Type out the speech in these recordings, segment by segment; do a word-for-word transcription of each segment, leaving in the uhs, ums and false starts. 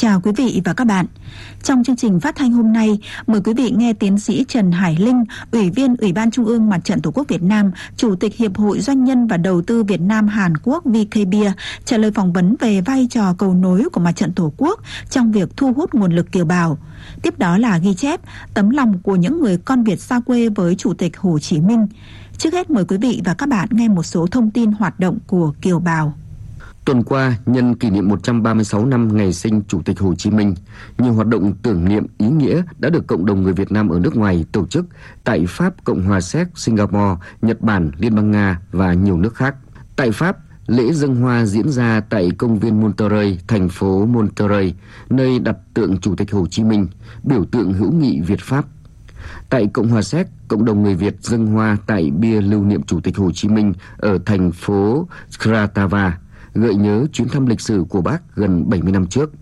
Chào quý vị và các bạn. Trong chương trình phát thanh hôm nay, mời quý vị nghe tiến sĩ Trần Hải Linh, Ủy viên Ủy ban Trung ương Mặt trận Tổ quốc Việt Nam, Chủ tịch Hiệp hội Doanh nhân và Đầu tư Việt Nam Hàn Quốc vê ca bê i trả lời phỏng vấn về vai trò cầu nối của Mặt trận Tổ quốc trong việc thu hút nguồn lực kiều bào. Tiếp đó là ghi chép tấm lòng của những người con Việt xa quê với Chủ tịch Hồ Chí Minh. Trước hết mời quý vị và các bạn nghe một số thông tin hoạt động của kiều bào. Tuần qua, nhân kỷ niệm một trăm ba mươi sáu năm ngày sinh Chủ tịch Hồ Chí Minh, nhiều hoạt động tưởng niệm ý nghĩa đã được cộng đồng người Việt Nam ở nước ngoài tổ chức tại Pháp, Cộng hòa Séc, Singapore, Nhật Bản, Liên bang Nga và nhiều nước khác. Tại Pháp, lễ dâng hoa diễn ra tại công viên Monterrey, thành phố Monterrey, nơi đặt tượng Chủ tịch Hồ Chí Minh, biểu tượng hữu nghị Việt-Pháp. Tại Cộng hòa Séc, cộng đồng người Việt dâng hoa tại bia lưu niệm Chủ tịch Hồ Chí Minh ở thành phố Krátava, gợi nhớ chuyến thăm lịch sử của Bác gần bảy mươi năm trước.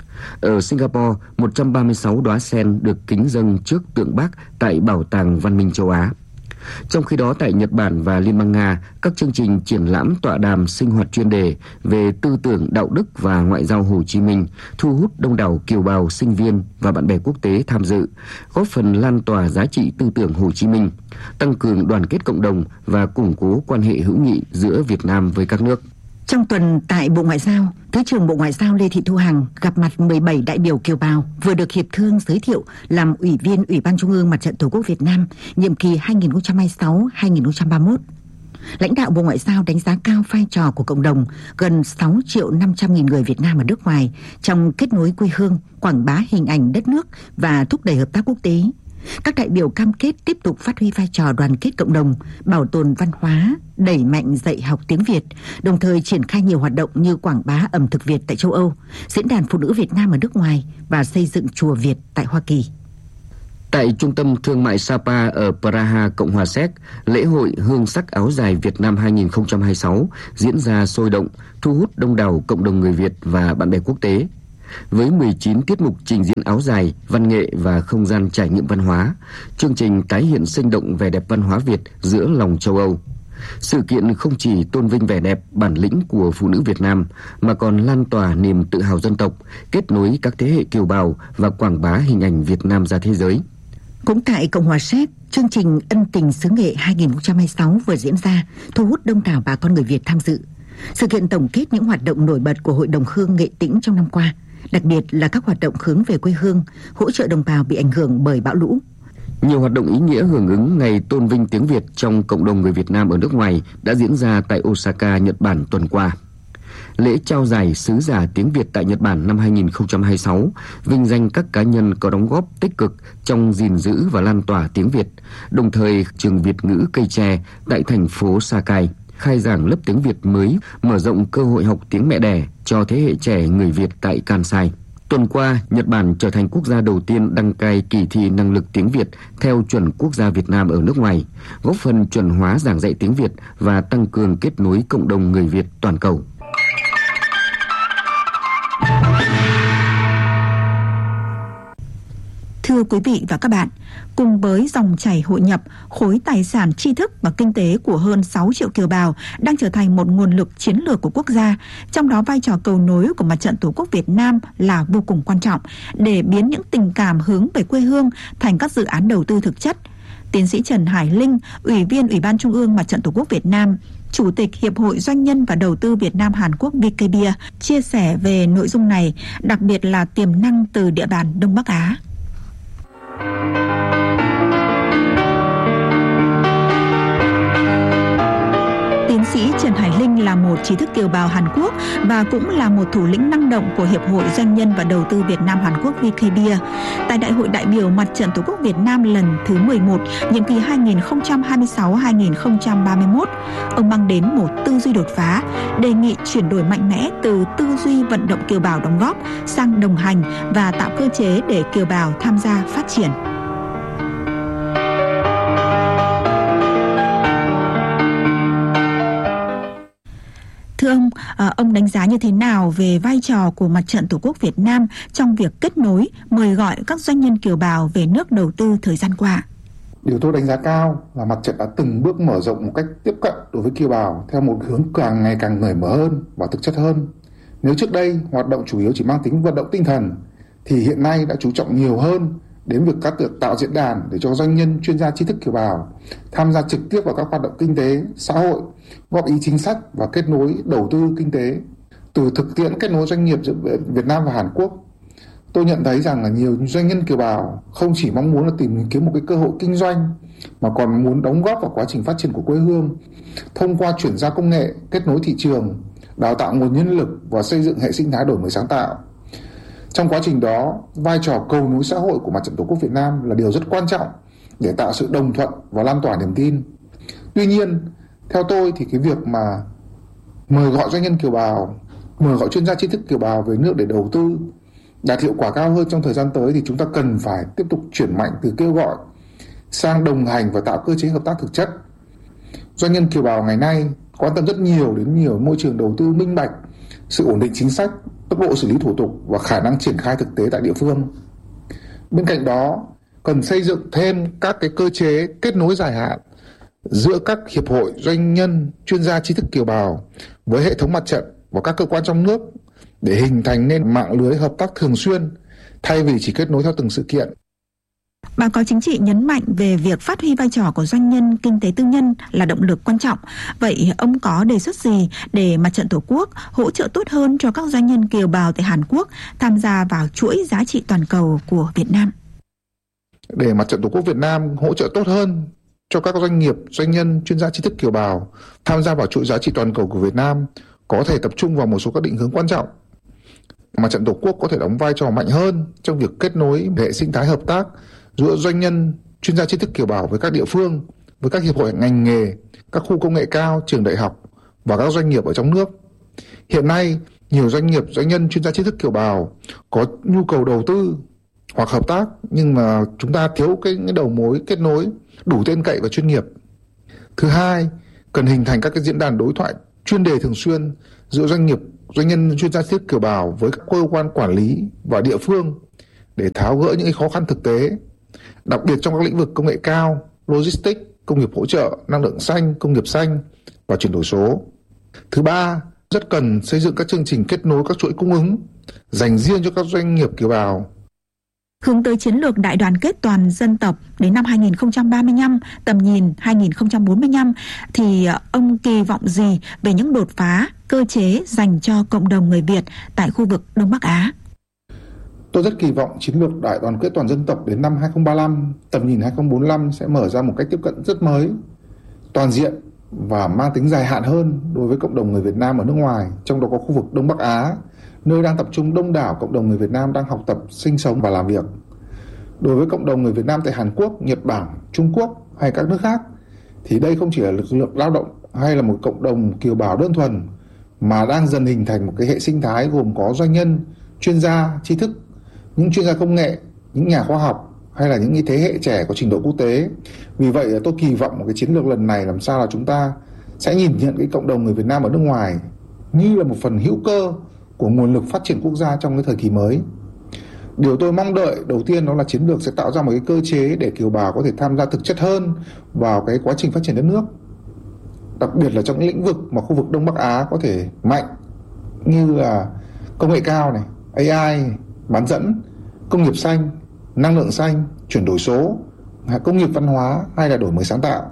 Ở Singapore, một trăm ba mươi sáu đóa sen được kính dâng trước tượng Bác tại Bảo tàng Văn minh châu Á. Trong khi đó, tại Nhật Bản và Liên bang Nga, các chương trình triển lãm, tọa đàm, sinh hoạt chuyên đề về tư tưởng, đạo đức và ngoại giao Hồ Chí Minh thu hút đông đảo kiều bào, sinh viên và bạn bè quốc tế tham dự, góp phần lan tỏa giá trị tư tưởng Hồ Chí Minh, tăng cường đoàn kết cộng đồng và củng cố quan hệ hữu nghị giữa Việt Nam với các nước. Trong tuần tại Bộ Ngoại giao, Thứ trưởng Bộ Ngoại giao Lê Thị Thu Hằng gặp mặt mười bảy đại biểu kiều bào vừa được Hiệp thương giới thiệu làm Ủy viên Ủy ban Trung ương Mặt trận Tổ quốc Việt Nam nhiệm kỳ hai nghìn không trăm hai mươi sáu đến hai nghìn không trăm ba mươi mốt. Lãnh đạo Bộ Ngoại giao đánh giá cao vai trò của cộng đồng gần sáu triệu năm trăm nghìn người Việt Nam ở nước ngoài trong kết nối quê hương, quảng bá hình ảnh đất nước và thúc đẩy hợp tác quốc tế. Các đại biểu cam kết tiếp tục phát huy vai trò đoàn kết cộng đồng, bảo tồn văn hóa, đẩy mạnh dạy học tiếng Việt, đồng thời triển khai nhiều hoạt động như quảng bá ẩm thực Việt tại châu Âu, diễn đàn phụ nữ Việt Nam ở nước ngoài và xây dựng chùa Việt tại Hoa Kỳ. Tại Trung tâm Thương mại Sapa ở Praha, Cộng hòa Séc, lễ hội Hương sắc áo dài Việt Nam hai nghìn không trăm hai mươi sáu diễn ra sôi động, thu hút đông đảo cộng đồng người Việt và bạn bè quốc tế. Với mười chín tiết mục trình diễn áo dài, văn nghệ và không gian trải nghiệm văn hóa, chương trình tái hiện sinh động vẻ đẹp văn hóa Việt giữa lòng châu Âu. Sự kiện không chỉ tôn vinh vẻ đẹp, bản lĩnh của phụ nữ Việt Nam, mà còn lan tỏa niềm tự hào dân tộc, kết nối các thế hệ kiều bào và quảng bá hình ảnh Việt Nam ra thế giới. Cũng tại Cộng hòa Séc, chương trình Ân tình xứ nghệ hai nghìn không trăm hai mươi sáu vừa diễn ra, thu hút đông đảo bà con người Việt tham dự. Sự kiện tổng kết những hoạt động nổi bật của Hội đồng Hương Nghệ Tĩnh trong năm qua, đặc biệt là các hoạt động hướng về quê hương, hỗ trợ đồng bào bị ảnh hưởng bởi bão lũ. Nhiều hoạt động ý nghĩa hưởng ứng ngày tôn vinh tiếng Việt trong cộng đồng người Việt Nam ở nước ngoài đã diễn ra tại Osaka, Nhật Bản tuần qua. Lễ trao giải Sứ giả tiếng Việt tại Nhật Bản năm hai nghìn không trăm hai mươi sáu vinh danh các cá nhân có đóng góp tích cực trong gìn giữ và lan tỏa tiếng Việt, đồng thời trường Việt ngữ Cây Tre tại thành phố Sakai khai giảng lớp tiếng Việt mới, mở rộng cơ hội học tiếng mẹ đẻ cho thế hệ trẻ người Việt tại Kansai. Tuần qua, Nhật Bản trở thành quốc gia đầu tiên đăng cai kỳ thi năng lực tiếng Việt theo chuẩn quốc gia Việt Nam ở nước ngoài, góp phần chuẩn hóa giảng dạy tiếng Việt và tăng cường kết nối cộng đồng người Việt toàn cầu. Thưa quý vị và các bạn, cùng với dòng chảy hội nhập, khối tài sản tri thức và kinh tế của hơn sáu triệu kiều bào đang trở thành một nguồn lực chiến lược của quốc gia, trong đó vai trò cầu nối của Mặt trận Tổ quốc Việt Nam là vô cùng quan trọng để biến những tình cảm hướng về quê hương thành các dự án đầu tư thực chất. Tiến sĩ Trần Hải Linh, Ủy viên Ủy ban Trung ương Mặt trận Tổ quốc Việt Nam, Chủ tịch Hiệp hội Doanh nhân và Đầu tư Việt Nam Hàn Quốc vê ca bê i chia sẻ về nội dung này, đặc biệt là tiềm năng từ địa bàn Đông Bắc Á. Tiến sĩ Trần Hải Linh là một trí thức kiều bào Hàn Quốc và cũng là một thủ lĩnh năng động của Hiệp hội Doanh nhân và Đầu tư Việt Nam Hàn Quốc vê ca bê i. Tại Đại hội đại biểu Mặt trận Tổ quốc Việt Nam lần thứ mười một, nhiệm kỳ hai nghìn không trăm hai mươi sáu đến hai nghìn không trăm ba mươi mốt, ông mang đến một tư duy đột phá, đề nghị chuyển đổi mạnh mẽ từ tư duy vận động kiều bào đóng góp sang đồng hành và tạo cơ chế để kiều bào tham gia phát triển. Thưa ông, à, ông đánh giá như thế nào về vai trò của Mặt trận Tổ quốc Việt Nam trong việc kết nối, mời gọi các doanh nhân kiều bào về nước đầu tư thời gian qua? Điều tôi đánh giá cao là mặt trận đã từng bước mở rộng một cách tiếp cận đối với kiều bào theo một hướng càng ngày càng cởi mở hơn và thực chất hơn. Nếu trước đây hoạt động chủ yếu chỉ mang tính vận động tinh thần, thì hiện nay đã chú trọng nhiều hơn đến việc các việc tạo diễn đàn để cho doanh nhân, chuyên gia, trí thức kiều bào tham gia trực tiếp vào các hoạt động kinh tế, xã hội, góp ý chính sách và kết nối đầu tư kinh tế. Từ thực tiễn kết nối doanh nghiệp giữa Việt Nam và Hàn Quốc, tôi nhận thấy rằng là nhiều doanh nhân kiều bào không chỉ mong muốn là tìm kiếm một cái cơ hội kinh doanh, mà còn muốn đóng góp vào quá trình phát triển của quê hương thông qua chuyển giao công nghệ, kết nối thị trường, đào tạo nguồn nhân lực và xây dựng hệ sinh thái đổi mới sáng tạo. Trong quá trình đó, vai trò cầu nối xã hội của Mặt trận Tổ quốc Việt Nam là điều rất quan trọng để tạo sự đồng thuận và lan tỏa niềm tin. Tuy nhiên, theo tôi thì cái việc mà mời gọi doanh nhân kiều bào, mời gọi chuyên gia trí thức kiều bào về nước để đầu tư đạt hiệu quả cao hơn trong thời gian tới, thì chúng ta cần phải tiếp tục chuyển mạnh từ kêu gọi sang đồng hành và tạo cơ chế hợp tác thực chất. Doanh nhân kiều bào ngày nay quan tâm rất nhiều đến nhiều môi trường đầu tư minh bạch, sự ổn định chính sách, tốc độ xử lý thủ tục và khả năng triển khai thực tế tại địa phương. Bên cạnh đó, cần xây dựng thêm các cái cơ chế kết nối dài hạn giữa các hiệp hội doanh nhân, chuyên gia trí thức kiều bào với hệ thống mặt trận và các cơ quan trong nước để hình thành nên mạng lưới hợp tác thường xuyên thay vì chỉ kết nối theo từng sự kiện. Báo cáo chính trị nhấn mạnh về việc phát huy vai trò của doanh nhân, kinh tế tư nhân là động lực quan trọng. Vậy ông có đề xuất gì để Mặt trận Tổ quốc hỗ trợ tốt hơn cho các doanh nhân kiều bào tại Hàn Quốc tham gia vào chuỗi giá trị toàn cầu của Việt Nam? Để Mặt trận Tổ quốc Việt Nam hỗ trợ tốt hơn cho các doanh nghiệp, doanh nhân, chuyên gia trí thức kiều bào tham gia vào chuỗi giá trị toàn cầu của Việt Nam, có thể tập trung vào một số các định hướng quan trọng. Mặt trận Tổ quốc có thể đóng vai trò mạnh hơn trong việc kết nối hệ sinh thái hợp tác giữa doanh nhân, chuyên gia trí thức kiều bào với các địa phương, với các hiệp hội ngành nghề, các khu công nghệ cao, trường đại học và các doanh nghiệp ở trong nước. Hiện nay, nhiều doanh nghiệp, doanh nhân, chuyên gia trí thức kiều bào có nhu cầu đầu tư hoặc hợp tác, nhưng mà chúng ta thiếu cái, cái đầu mối kết nối đủ tin cậy và chuyên nghiệp. Thứ hai, cần hình thành các cái diễn đàn đối thoại chuyên đề thường xuyên giữa doanh nghiệp, doanh nhân, chuyên gia trí thức kiều bào với các cơ quan quản lý và địa phương để tháo gỡ những cái khó khăn thực tế, đặc biệt trong các lĩnh vực công nghệ cao, logistics, công nghiệp hỗ trợ, năng lượng xanh, công nghiệp xanh và chuyển đổi số. Thứ ba, rất cần xây dựng các chương trình kết nối các chuỗi cung ứng dành riêng cho các doanh nghiệp kiều bào. Hướng tới chiến lược đại đoàn kết toàn dân tộc đến năm hai nghìn không trăm ba mươi lăm, tầm nhìn hai nghìn không trăm bốn mươi lăm, thì ông kỳ vọng gì về những đột phá, cơ chế dành cho cộng đồng người Việt tại khu vực Đông Bắc Á? Tôi rất kỳ vọng chiến lược đại đoàn kết toàn dân tộc đến năm hai nghìn không trăm ba mươi lăm, tầm nhìn hai nghìn không trăm bốn mươi lăm sẽ mở ra một cách tiếp cận rất mới, toàn diện và mang tính dài hạn hơn đối với cộng đồng người Việt Nam ở nước ngoài, trong đó có khu vực Đông Bắc Á, nơi đang tập trung đông đảo cộng đồng người Việt Nam đang học tập, sinh sống và làm việc. Đối với cộng đồng người Việt Nam tại Hàn Quốc, Nhật Bản, Trung Quốc hay các nước khác, thì đây không chỉ là lực lượng lao động hay là một cộng đồng kiều bào đơn thuần, mà đang dần hình thành một cái hệ sinh thái gồm có doanh nhân, chuyên gia, trí thức, những chuyên gia công nghệ, những nhà khoa học hay là những thế hệ trẻ có trình độ quốc tế. Vì vậy tôi kỳ vọng một cái chiến lược lần này làm sao là chúng ta sẽ nhìn nhận cái cộng đồng người Việt Nam ở nước ngoài như là một phần hữu cơ của nguồn lực phát triển quốc gia trong cái thời kỳ mới. Điều tôi mong đợi đầu tiên đó là chiến lược sẽ tạo ra một cái cơ chế để kiều bào có thể tham gia thực chất hơn vào cái quá trình phát triển đất nước, đặc biệt là trong những lĩnh vực mà khu vực Đông Bắc Á có thể mạnh, như là công nghệ cao này, a i, bán dẫn, công nghiệp xanh, năng lượng xanh, chuyển đổi số, công nghiệp văn hóa hay là đổi mới sáng tạo.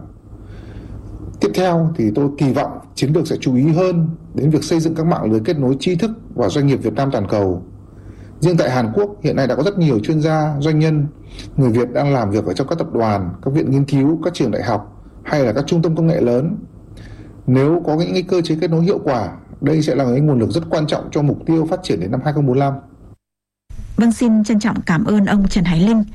Tiếp theo thì tôi kỳ vọng chiến lược sẽ chú ý hơn đến việc xây dựng các mạng lưới kết nối tri thức và doanh nghiệp Việt Nam toàn cầu. Riêng tại Hàn Quốc hiện nay đã có rất nhiều chuyên gia, doanh nhân người Việt đang làm việc ở trong các tập đoàn, các viện nghiên cứu, các trường đại học hay là các trung tâm công nghệ lớn. Nếu có những cái cơ chế kết nối hiệu quả, đây sẽ là một nguồn lực rất quan trọng cho mục tiêu phát triển đến năm hai nghìn không trăm bốn mươi lăm. Vâng, xin trân trọng cảm ơn ông Trần Hải Linh.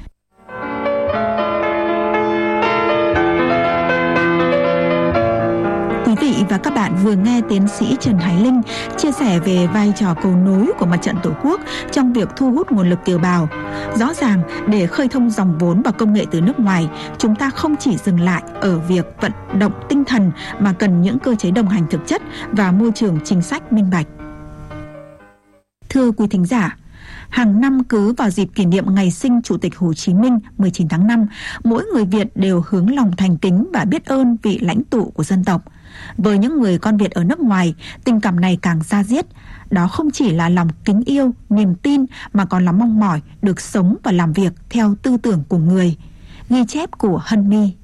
Quý vị và các bạn vừa nghe tiến sĩ Trần Hải Linh chia sẻ về vai trò cầu nối của Mặt trận Tổ quốc trong việc thu hút nguồn lực kiều bào. Rõ ràng, để khơi thông dòng vốn và công nghệ từ nước ngoài, chúng ta không chỉ dừng lại ở việc vận động tinh thần mà cần những cơ chế đồng hành thực chất và môi trường chính sách minh bạch. Thưa quý thính giả, Hàng năm cứ vào dịp kỷ niệm ngày sinh Chủ tịch Hồ Chí Minh mười chín tháng năm, mỗi người Việt đều hướng lòng thành kính và biết ơn vị lãnh tụ của dân tộc. Với những người con Việt ở nước ngoài, tình cảm này càng da diết. Đó không chỉ là lòng kính yêu, niềm tin mà còn là mong mỏi được sống và làm việc theo tư tưởng của người. Ghi chép của Hân My.